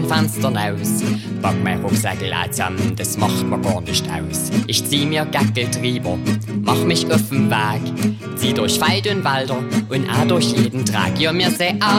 Fenstern aus. Pack mein Rucksäckel auch zusammen, das macht mir gar nicht aus. Ich zieh mir Gackel drüber, mach mich auf den Weg, zieh durch Wald und Wälder und auch durch jeden Tag. Ja, mir seh